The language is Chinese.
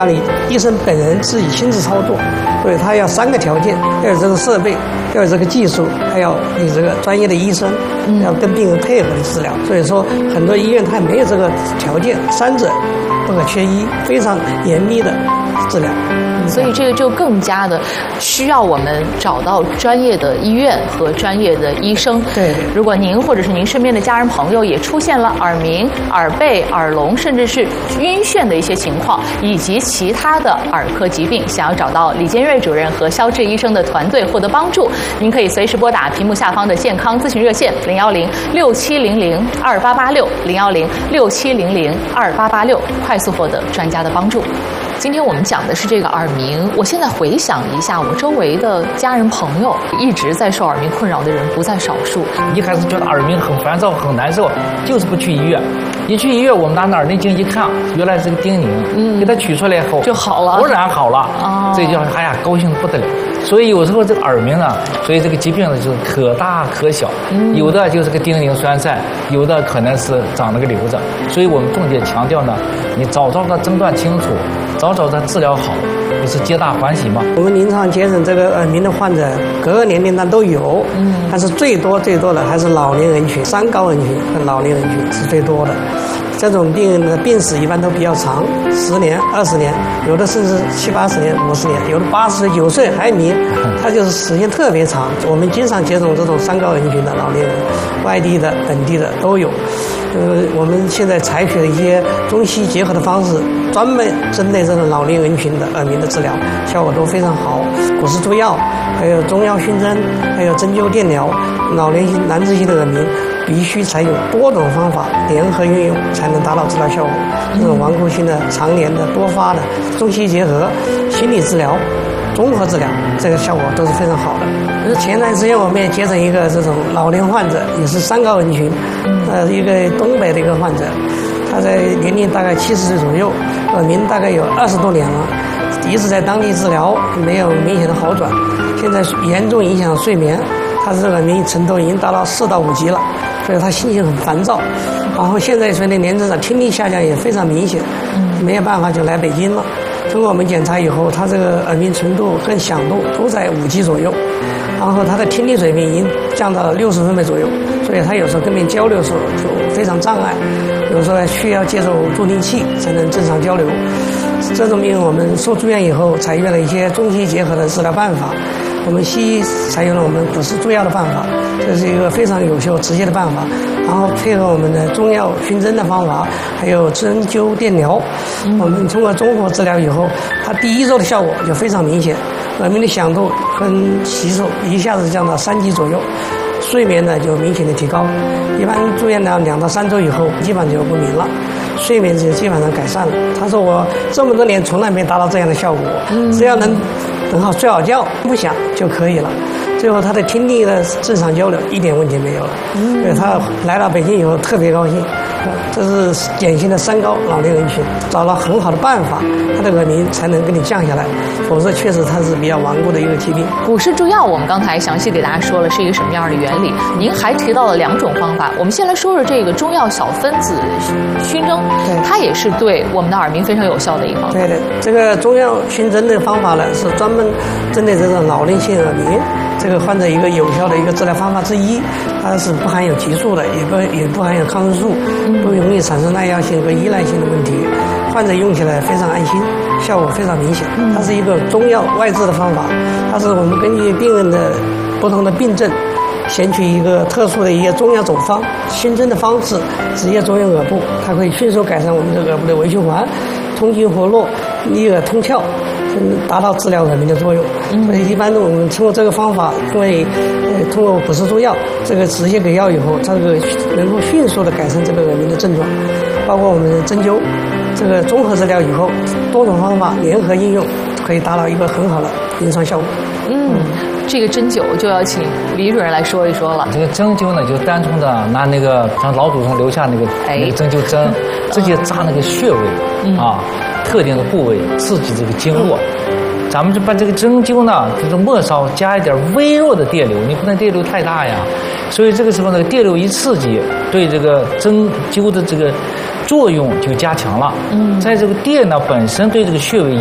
那里医生本人自己亲自操作，所以他要3个条件：要有这个设备，要有这个技术，还要有这个专业的医生，要跟病人配合的治疗。所以说，很多医院它没有这个条件，3者不可缺一，非常严密的治疗。 所以这个就更加的需要我们找到专业的医院和专业的医生。 对， 如果您或者是您身边的家人朋友也出现了耳鸣、耳背、耳聋，甚至是晕眩的一些情况，以及其他的耳科疾病，想要找到李建瑞主任和肖志医生的团队获得帮助，您可以随时拨打屏幕下方的健康咨询热线010-6700-2886，010-6700-2886，快速获得专家的帮助。今天我们讲的是这个耳鸣。我现在回想一下，我周围的家人朋友一直在受耳鸣困扰的人不在少数。 一开始觉得耳鸣很烦躁、很难受，就是不去医院。一去医院，我们拿耳内镜一看，原来是个叮咛，给它取出来以后就好了， 果然好了。这就哎呀，高兴得不得了。所以有时候这个耳鸣呢，所以这个疾病呢就是可大可小，有的就是个叮咛栓塞，有的可能是长了个瘤子。所以我们重点强调呢，你早早的诊断清楚，早早的治疗好，不是皆大欢喜吗？ 我们临床接诊这个耳鸣的患者，各个年龄段都有，但是最多的还是老年人群、三高人群和老年人群是最多的。这种病人的病史一般都比较长，10年、20年，有的甚至70、80年、50年，有的80岁、90岁还迷，它就是时间特别长。我们经常接种这种三高人群的老年人，外地的、本地的都有。我们现在采取了一些中西结合的方式，专门针对这种老年人群的耳鸣的治疗，效果都非常好。骨质注药，还有中药熏蒸，还有针灸电疗，老年性难治性的耳鸣必须采用多种方法联合运用，才能达到治疗效果。这种顽固性的、常年的、多发的，中西结合，心理治疗、综合治疗，这个效果都是非常好的。前段时间我们也接诊一个这种老年患者，也是三高人群，一个东北的一个患者，他在年龄大概70岁左右，耳鸣大概有20多年了，一直在当地治疗，没有明显的好转，现在严重影响睡眠，他这个耳鸣程度已经达到4到5级了，所以他心情很烦躁，然后现在随着年龄长，听力下降也非常明显，没有办法就来北京了。通过我们检查以后，他这个耳鸣程度跟响度都在5级左右，然后他的听力水平已经降到了60分贝左右，所以他有时候跟别人交流的时候就非常障碍，有时候需要借助助听器才能正常交流。这种病我们收住院以后，采用了一些中西结合的治疗办法。我们西医采用了我们骨质注药的办法，这是一个非常有效直接的办法，然后配合我们的中药熏蒸的方法，还有针灸电疗，我们通过综合治疗以后，它第1周的效果就非常明显，耳鸣的响度跟息数一下子降到3级左右，睡眠呢就明显的提高，一般住院了2到3周以后，基本上就不明了，睡眠就基本上改善了。他说我这么多年从来没达到这样的效果，只要能很好睡好觉，不响就可以了。最后他的听力的正常交流一点问题没有了。所以他来到北京以后特别高兴。这是典型的三高老年人群，找了很好的办法，他的耳鸣才能给你降下来，否则确实它是比较顽固的一个疾病。 骨质注药我们刚才详细给大家说了是一个什么样的原理，您还提到了2种方法。我们先来说说这个中药小分子熏蒸，它也是对我们的耳鸣非常有效的一个方法。 对的，这个中药熏蒸的方法呢，是专门针对这种老年性耳鸣这个患者一个有效的一个治疗方法之一。它是不含有激素的，也不含有抗生素，不容易产生耐药性和依赖性的问题，患者用起来非常安心，效果非常明显。它是一个中药外治的方法，它是我们根据病人的不同的病症，选取一个特殊的一个中药走方，熏蒸的方式直接作用耳部，它可以迅速改善我们的耳部的微循环，通经活络，利耳通窍，达到治疗耳鸣的作用。所以一般我们通过这个方法，通过骨质注药这个直接给药以后，它这个能够迅速的改善这个耳鸣的症状，包括我们的针灸这个综合治疗以后，多种方法联合应用，可以达到一个很好的临床效果。 这个针灸就要请李主任来说一说了。 这个针灸呢，就单纯的拿那个像老祖宗留下那个针灸针，直接扎那个穴位特定的部位，刺激这个经络。咱们就把这个针灸呢，就是末梢加一点微弱的电流，你不能电流太大呀。所以这个时候呢，电流一刺激，对这个针灸的这个作用就加强了。在这个电呢本身对这个穴位